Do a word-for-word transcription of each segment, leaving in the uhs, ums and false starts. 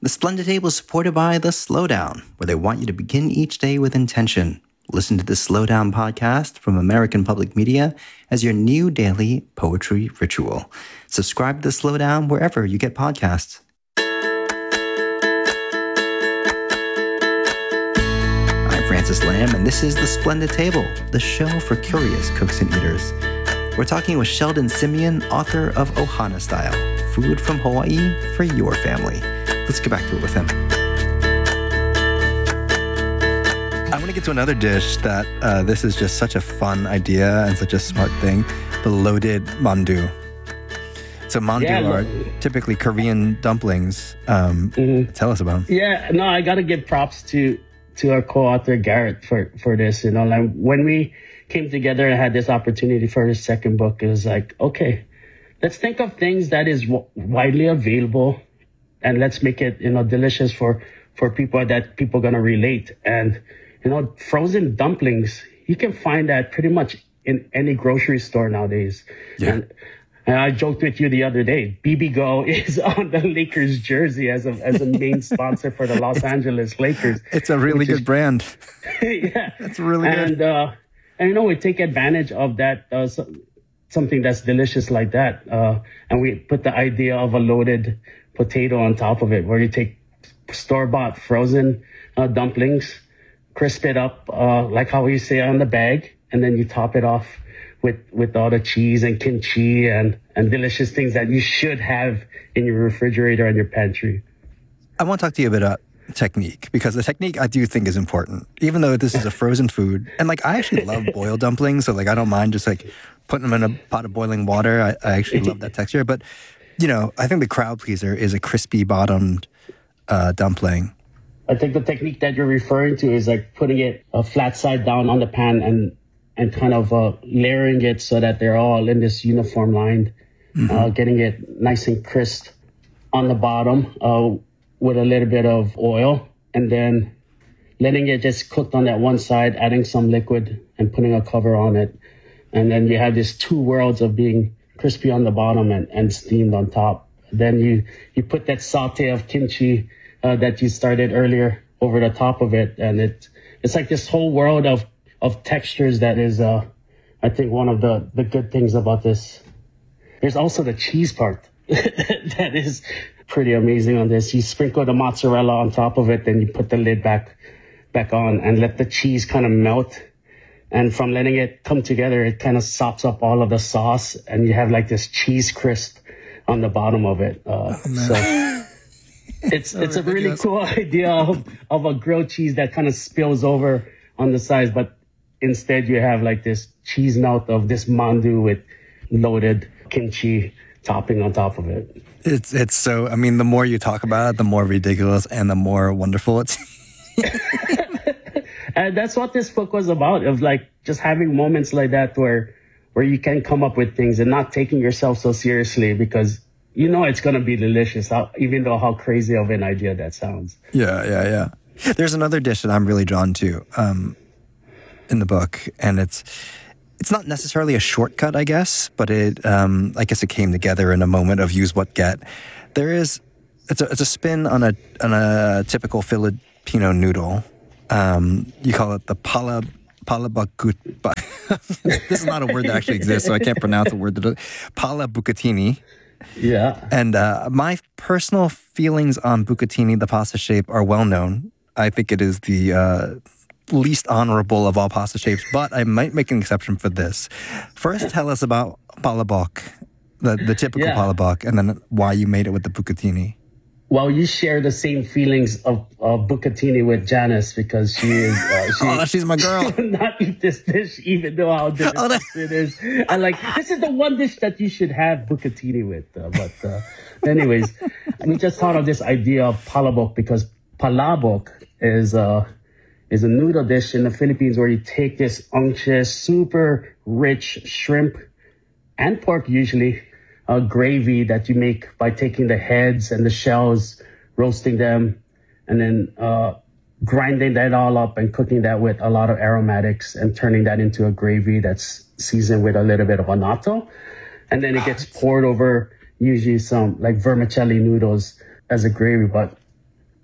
The Splendid Table is supported by The Slowdown, where they want you to begin each day with intention. Listen to the Slowdown podcast from American Public Media as your new daily poetry ritual. Subscribe to The Slowdown wherever you get podcasts. I'm Francis Lam, and this is The Splendid Table, the show for curious cooks and eaters. We're talking with Sheldon Simeon, author of Ohana Style, Food from Hawaii for Your Family. Let's get back to it with him. I want to get to another dish that uh, this is just such a fun idea and such a smart thing, the loaded mandu. So mandu yeah, are typically Korean dumplings. Um, mm-hmm. Tell us about them. Yeah, no, I got to give props to to our co-author Garrett for, for this. You know, like when we came together and had this opportunity for his second book, it was like, okay, let's think of things that is w- widely available. And let's make it, you know, delicious for, for people that people are going to relate. And, you know, frozen dumplings, you can find that pretty much in any grocery store nowadays. Yeah. And, and I joked with you the other day, Bibigo is on the Lakers jersey as a, as a main sponsor for the Los it's, Angeles Lakers. It's a really good is, brand. Yeah. It's really and, good. Uh, and, you know, we take advantage of that, uh, so, something that's delicious like that. Uh, and we put the idea of a loaded potato on top of it, where you take store-bought frozen uh, dumplings, crisp it up, uh, like how we say on the bag, and then you top it off with, with all the cheese and kimchi and, and delicious things that you should have in your refrigerator and your pantry. I want to talk to you a bit about technique, because the technique I do think is important, even though this is a frozen food. And like, I actually love boiled dumplings, so like, I don't mind just like putting them in a pot of boiling water. I, I actually love that texture, but you know, I think the crowd pleaser is a crispy bottomed uh, dumpling. I think the technique that you're referring to is like putting it uh, flat side down on the pan and and kind of uh, layering it so that they're all in this uniform line, mm-hmm. uh, getting it nice and crisp on the bottom uh, with a little bit of oil, and then letting it just cook on that one side, adding some liquid and putting a cover on it. And then you have these two worlds of being crispy on the bottom and, and steamed on top. Then you, you put that saute of kimchi uh, that you started earlier over the top of it. And it it's like this whole world of, of textures that is, uh, I think, one of the, the good things about this. There's also the cheese part that is pretty amazing on this. You sprinkle the mozzarella on top of it, then you put the lid back back on and let the cheese kind of melt. And from letting it come together, it kind of sops up all of the sauce, and you have like this cheese crisp on the bottom of it. Uh, oh, so it's so it's a really cool idea of, of a grilled cheese that kind of spills over on the sides, but instead you have like this cheese melt of this mandu with loaded kimchi topping on top of it. It's it's so, I mean, the more you talk about it, the more ridiculous and the more wonderful it's. And that's what this book was about, of like just having moments like that where where you can come up with things and not taking yourself so seriously, because you know it's going to be delicious, how, even though how crazy of an idea that sounds. Yeah, yeah, yeah. There's another dish that I'm really drawn to um, in the book, and it's it's not necessarily a shortcut, I guess, but it um, I guess it came together in a moment of use what get. There is it's a it's a spin on a on a typical Filipino noodle. Um, you call it the pala, palabagut. This is not a word that actually exists, so I can't pronounce the word. Pala bucatini. Yeah. And uh, my personal feelings on bucatini, the pasta shape, are well known. I think it is the uh, least honorable of all pasta shapes, but I might make an exception for this. First, tell us about palabok, the, the typical yeah. palabok, and then why you made it with the bucatini. Well, you share the same feelings of, of bucatini with Janice, because she is... Uh, she, oh, she's my girl. She will not eat this dish, even though how delicious oh, that... it is. I'm like, this is the one dish that you should have bucatini with. Uh, but uh, anyways, we just thought of this idea of palabok, because palabok is, uh, is a noodle dish in the Philippines where you take this unctuous, super rich shrimp and pork usually, Uh, gravy that you make by taking the heads and the shells, roasting them, and then uh, grinding that all up and cooking that with a lot of aromatics and turning that into a gravy that's seasoned with a little bit of annatto. And then it gets poured over usually some like vermicelli noodles as a gravy. But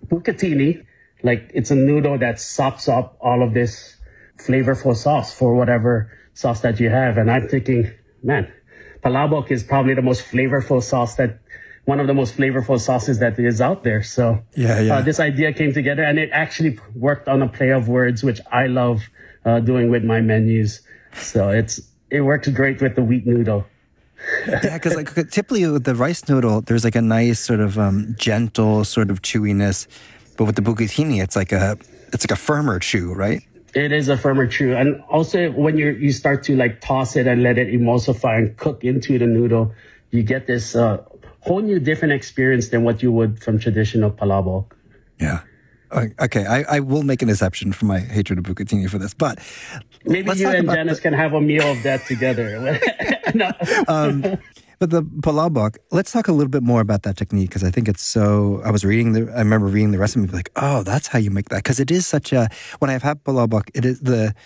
bucatini, like it's a noodle that soaks up all of this flavorful sauce for whatever sauce that you have. And I'm thinking, man, palabok is probably the most flavorful sauce that one of the most flavorful sauces that is out there. So Yeah, yeah. Uh, this idea came together, and it actually worked on a play of words, which I love uh, doing with my menus. So it's it works great with the wheat noodle. Yeah, because like typically with the rice noodle, there's like a nice sort of um, gentle sort of chewiness, but with the bucatini, it's like a it's like a firmer chew, right? It is a firmer chew, and also when you you start to like toss it and let it emulsify and cook into the noodle, you get this uh, whole new different experience than what you would from traditional palabok. Yeah. O- Okay, I, I will make an exception for my hatred of bucatini for this, but Maybe let's you talk and about Janice the- can have a meal of that together. No. But the palabok, let's talk a little bit more about that technique because I think it's so. I was reading the, I remember reading the recipe, like, oh, that's how you make that. Because it is such a. When I've had palabok, it is the.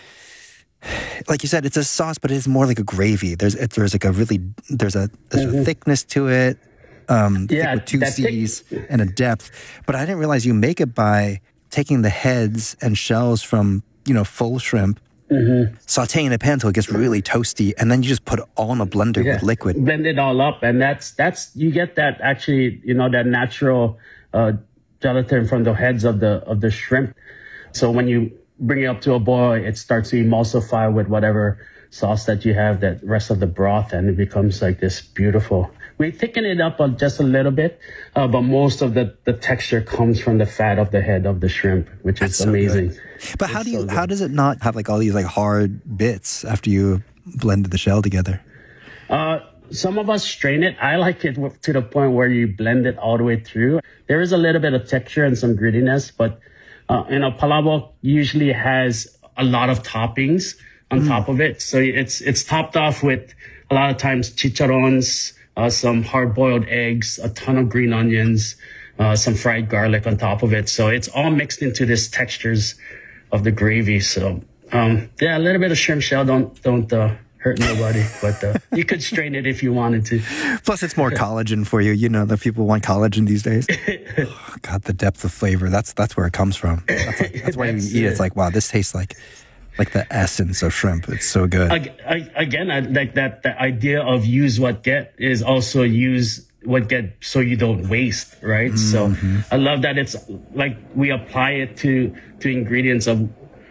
Like you said, it's a sauce, but it is more like a gravy. There's it, there's like a really there's a there's a thickness to it, um, thick Yeah, with two that thick- C's and a depth. But I didn't realize you make it by taking the heads and shells from you know full shrimp. Sauteing in a pan until it gets really toasty, and then you just put it all in a blender with liquid. Blend it all up, and that's that's you get that actually, you know, that natural uh, gelatin from the heads of the of the shrimp. So when you bring it up to a boil, it starts to emulsify with whatever sauce that you have, that rest of the broth, and it becomes like this beautiful. We thicken it up uh, just a little bit, uh, but most of the, the texture comes from the fat of the head of the shrimp, which is so good. amazing. But how do you so good. how does it not have like all these like hard bits after you blended the shell together? Uh, some of us strain it. I like it w- to the point where you blend it all the way through. There is a little bit of texture and some grittiness, but uh, you know, palabok usually has a lot of toppings on top of it. So it's it's topped off with a lot of times chicharrones, uh, some hard-boiled eggs, a ton of green onions, uh, some fried garlic on top of it. So it's all mixed into this textures of the gravy. So um, yeah, a little bit of shrimp shell don't don't uh, hurt nobody, but uh, you could strain it if you wanted to. Plus, it's more collagen for you. You know that people want collagen these days. Oh, God, the depth of flavor. That's that's where it comes from. That's, like, that's why you That's eat it. it. It's like, wow, this tastes like like the essence of shrimp. It's so good. Ag- I, again, I like that the idea of use what get is also use what get so you don't waste, right? So I love that it's like we apply it to to ingredients of.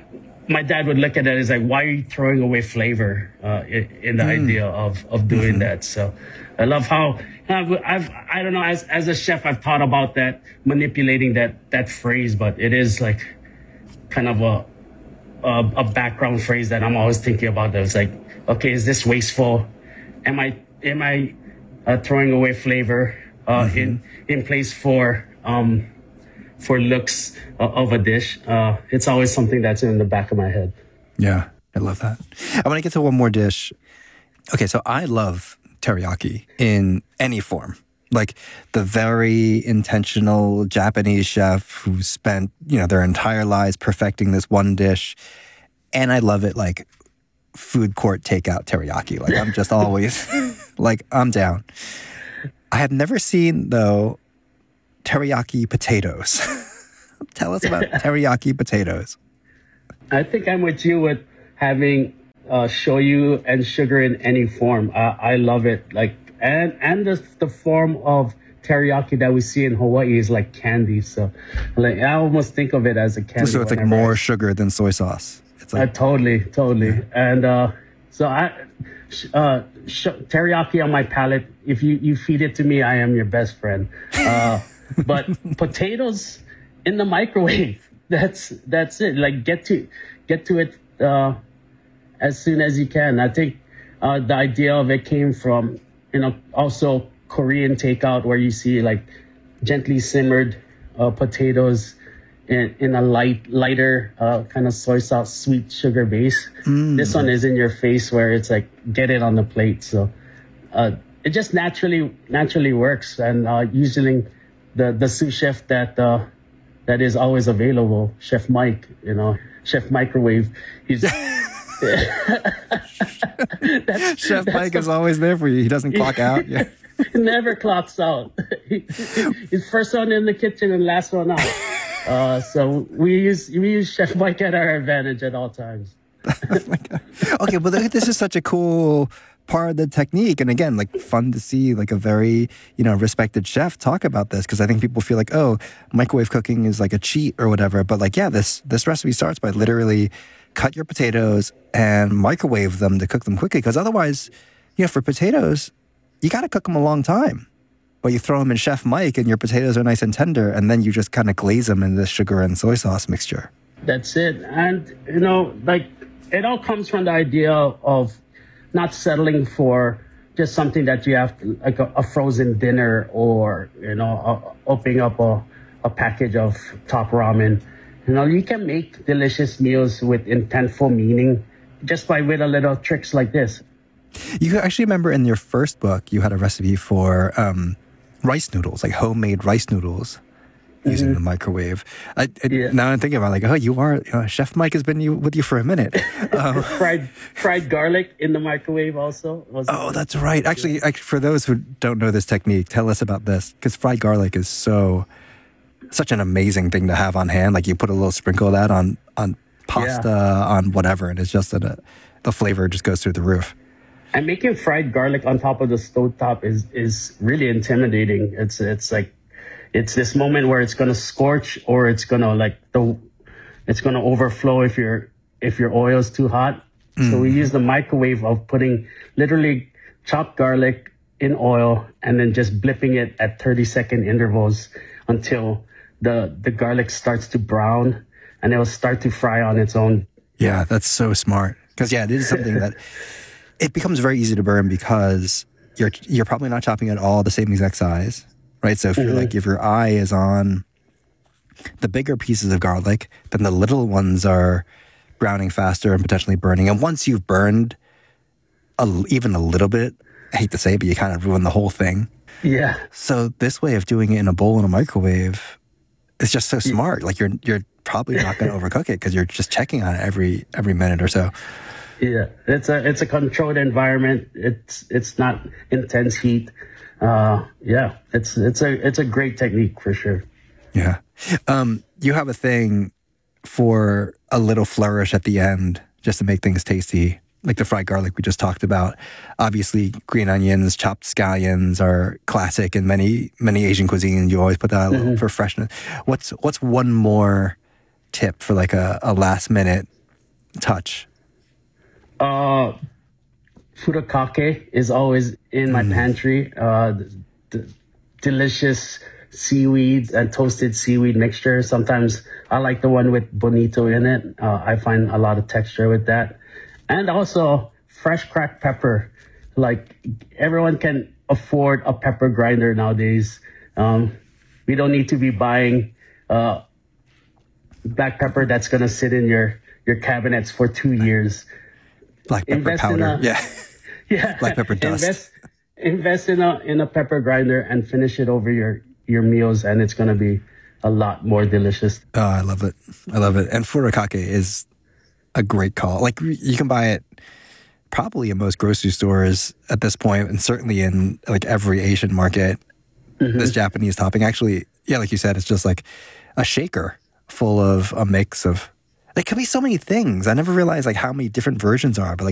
My dad would look at it as like, why are you throwing away flavor uh, in, in the idea of of doing that? So I love how I've, I've I don't know as as a chef I've thought about that, manipulating that that phrase, but it is like kind of a a, a background phrase that I'm always thinking about. That it's like, okay, is this wasteful? Am I am I uh, throwing away flavor uh, in in place for um, for looks uh, of a dish? Uh, it's always something that's in the back of my head. Yeah, I love that. I want to get to one more dish. Okay, so I love teriyaki in any form. Like the very intentional Japanese chef who spent, you know, their entire lives perfecting this one dish. And I love it like food court takeout teriyaki. Like I'm just always like, I'm down. I have never seen though teriyaki potatoes. Tell us about teriyaki potatoes. I think I'm with you with having uh, shoyu and sugar in any form. Uh, I love it. Like and and the the form of teriyaki that we see in Hawaii is like candy. So, like I almost think of it as a candy. So it's like whenever I- more sugar than soy sauce. It's Uh, like, totally, totally. And uh, so I, sh- uh, sh- teriyaki on my palate. If you, you feed it to me, I am your best friend. Uh, but potatoes in the microwave. That's that's it. Like get to get to it uh, as soon as you can. I think uh, the idea of it came from you know also Korean takeout where you see like gently simmered uh, potatoes in, in a light, lighter uh, kind of soy sauce, sweet sugar base. This one is in your face where it's like, get it on the plate. So uh, it just naturally naturally works. And uh, usually the, the sous chef that uh, that is always available, Chef Mike, you know, Chef Microwave, he's... Chef Mike is always there for you. He doesn't clock out. Yeah. Never clocks out. He's first one in the kitchen and last one out. Uh, so we use we use Chef Mike at our advantage at all times. Oh my God. Okay, well, this is such a cool part of the technique, and again, like fun to see like a very you know respected chef talk about this, because I think people feel like, oh, microwave cooking is like a cheat or whatever, but like yeah, this this recipe starts by literally cut your potatoes and microwave them to cook them quickly, because otherwise, you know, for potatoes, you got to cook them a long time. But you throw them in Chef Mike and your potatoes are nice and tender, and then you just kind of glaze them in this sugar and soy sauce mixture. That's it. And, you know, like, it all comes from the idea of not settling for just something that you have, to, like a, a frozen dinner, or, you know, a, opening up a, a package of top ramen. You know, you can make delicious meals with intentful meaning just by with a little tricks like this. You actually remember in your first book, you had a recipe for um, rice noodles, like homemade rice noodles using mm-hmm. the microwave. I, I, yeah. Now I'm thinking about like, oh, you are, you know, Chef Mike has been you, with you for a minute. Um, fried fried garlic in the microwave also. Oh, that's right. Actually, actually, for those who don't know this technique, tell us about this, because fried garlic is so, such an amazing thing to have on hand. Like you put a little sprinkle of that on, on pasta, yeah. on whatever, and it's just that a, the flavor just goes through the roof. And making fried garlic on top of the stovetop is is really intimidating. It's it's like it's this moment where it's gonna scorch, or it's gonna like the it's gonna overflow if your if your oil's too hot. Mm. So we use the microwave of putting literally chopped garlic in oil and then just blipping it at thirty second intervals until the the garlic starts to brown, and it will start to fry on its own. Yeah, that's so smart. Because yeah, it is something that it becomes very easy to burn, because you're you're probably not chopping it all the same exact size, right? So if you're mm-hmm. like if your eye is on the bigger pieces of garlic, then the little ones are browning faster and potentially burning. And once you've burned a, even a little bit, I hate to say it, but you kind of ruin the whole thing. Yeah. So this way of doing it in a bowl in a microwave is just so smart. Like you're you're probably not going to overcook it, because you're just checking on it every every minute or so. Yeah, it's a it's a controlled environment. It's it's not intense heat. Uh, yeah, it's it's a it's a great technique for sure. Yeah, um, you have a thing for a little flourish at the end just to make things tasty, like the fried garlic we just talked about. Obviously, green onions, chopped scallions are classic in many many Asian cuisines. You always put that a little mm-hmm. for freshness. What's what's one more tip for like a, a last minute touch? Uh, furikake is always in my mm. pantry. Uh, the, the delicious seaweed and toasted seaweed mixture. Sometimes I like the one with bonito in it. Uh, I find a lot of texture with that. And also fresh cracked pepper. Like everyone can afford a pepper grinder nowadays. Um, we don't need to be buying uh, black pepper that's going to sit in your, your cabinets for two years. Black pepper invest powder, a, yeah, yeah. Black pepper dust. Invest, invest in a in a pepper grinder and finish it over your your meals, and it's gonna be a lot more delicious. Oh, I love it! I love it. And furikake is a great call. Like you can buy it probably in most grocery stores at this point, and certainly in like every Asian market. Mm-hmm. This Japanese topping, actually, yeah, like you said, it's just like a shaker full of a mix of. It could be so many things. I never realized like how many different versions are, but like